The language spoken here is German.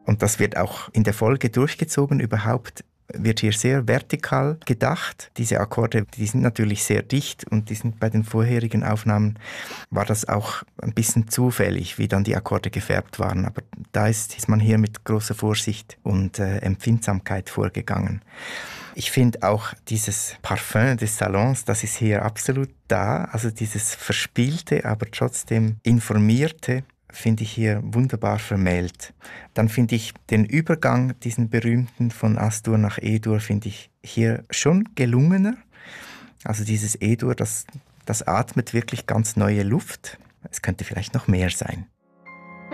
Und das wird auch in der Folge durchgezogen. Überhaupt wird hier sehr vertikal gedacht. Diese Akkorde, die sind natürlich sehr dicht und die sind bei den vorherigen Aufnahmen war das auch ein bisschen zufällig, wie dann die Akkorde gefärbt waren. Aber da ist man hier mit großer Vorsicht und Empfindsamkeit vorgegangen. Ich finde auch dieses Parfum des Salons, das ist hier absolut da. Also dieses verspielte, aber trotzdem informierte, finde ich hier wunderbar vermählt. Dann finde ich den Übergang, diesen berühmten von As-Dur nach E-Dur, finde ich hier schon gelungener. Also dieses E-Dur, das atmet wirklich ganz neue Luft. Es könnte vielleicht noch mehr sein.